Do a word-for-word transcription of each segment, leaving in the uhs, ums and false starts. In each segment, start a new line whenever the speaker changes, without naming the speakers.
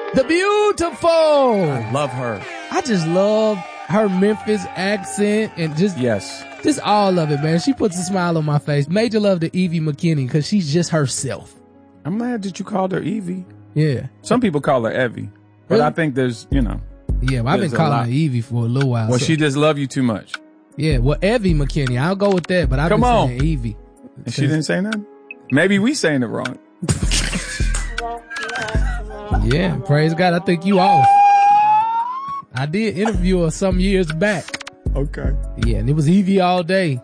the beautiful.
I love her.
I just love her Memphis accent and just
yes,
just all of it, man. She puts a smile on my face. Major love to Evie McKinney because she's just herself.
I'm glad that you called her Evie.
Yeah.
Some people call her Evie, but
really?
I think there's, you know.
Yeah, well, I've been calling her Evie for a little while.
Well,
so.
she just love you too much.
Yeah, well, Evie McKinney, I'll go with that, but I've
Come
been
on.
saying Evie.
And she didn't say nothing? Maybe we saying it wrong.
Yeah, praise God. I think you off. I did interview her some years back.
Okay.
Yeah, and it was Evie all day.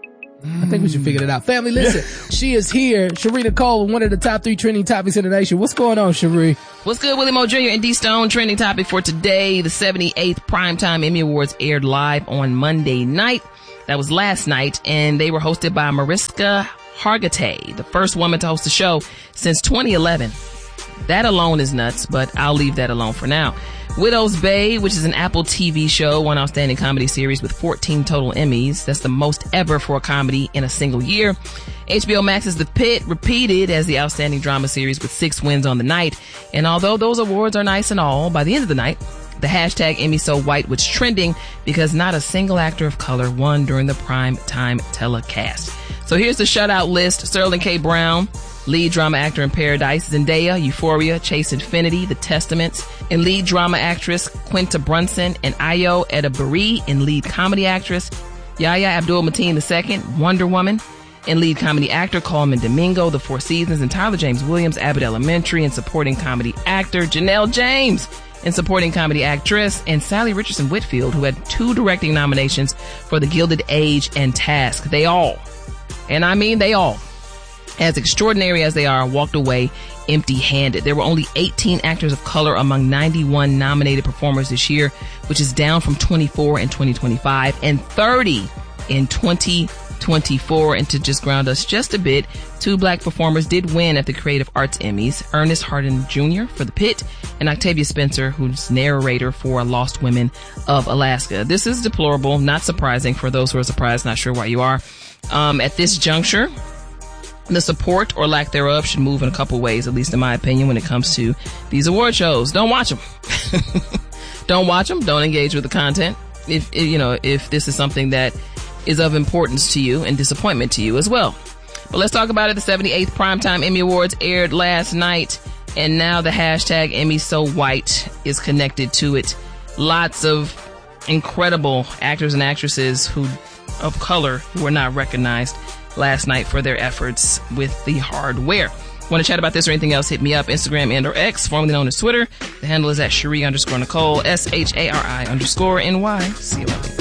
I think we should figure it out. Family, listen, yeah. She is here. Cherie Nicole, one of the top three trending topics in the nation. What's going on, Cherie?
What's good, Willie Mo Junior and D Stone? Trending topic for today. The seventy-eighth Primetime Emmy Awards aired live on Monday night. That was last night, and they were hosted by Mariska Hargitay, the first woman to host the show since twenty eleven. That alone is nuts, but I'll leave that alone for now. Widow's Bay, which is an Apple T V show, one outstanding comedy series with fourteen total Emmys. That's the most ever for a comedy in a single year. H B O Max's The Pitt repeated as the outstanding drama series with six wins on the night. And although those awards are nice and all, by the end of the night, the hashtag Emmy So White was trending because not a single actor of color won during the prime time telecast. So here's the shutout list. Sterling K. Brown, lead drama actor in Paradise. Zendaya, Euphoria, Chase Infinity, The Testaments. And lead drama actress Quinta Brunson and Ayo Edebiri in lead comedy actress. Yahya Abdul-Mateen the Second, Wonder Woman. And lead comedy actor Coleman Domingo, The Four Seasons. And Tyler James Williams, Abbott Elementary. And supporting comedy actor Janelle James and supporting comedy actress. And Sally Richardson Whitfield, who had two directing nominations for The Gilded Age and Task. They all, and I mean they all, as extraordinary as they are, walked away empty-handed. There were only eighteen actors of color among ninety-one nominated performers this year, which is down from twenty-four in twenty twenty-five and thirty in twenty twenty-four. And to just ground us just a bit, two black performers did win at the Creative Arts Emmys. Ernest Hardin Junior for The Pitt and Octavia Spencer, who's narrator for Lost Women of Alaska. This is deplorable, not surprising for those who are surprised, not sure why you are. Um, at this juncture, the support or lack thereof should move in a couple ways, at least in my opinion, when it comes to these award shows. Don't watch them. Don't watch them. Don't engage with the content. If, you know, if this is something that is of importance to you and disappointment to you as well. But let's talk about it. The seventy-eighth Primetime Emmy Awards aired last night, and now the hashtag Emmy So White is connected to it. Lots of incredible actors and actresses who of color who were not recognized last night for their efforts with the hardware. Want to chat about this or anything else? Hit me up, Instagram and or X, formerly known as Twitter. The handle is at Cherie underscore Nicole, S H A R I underscore N Y C O L E.